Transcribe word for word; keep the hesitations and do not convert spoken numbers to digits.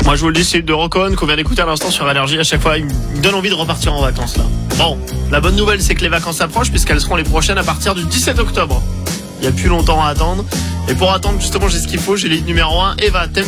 Moi je vous le dis, c'est de Rocon qu'on vient d'écouter à l'instant sur Énergie. À chaque fois il me donne envie de repartir en vacances là. Bon, la bonne nouvelle c'est que les vacances approchent puisqu'elles seront les prochaines à partir du dix-sept octobre. Il n'y a plus longtemps à attendre. Et pour attendre justement j'ai ce qu'il faut, j'ai l'île numéro un, Eva, Tempo.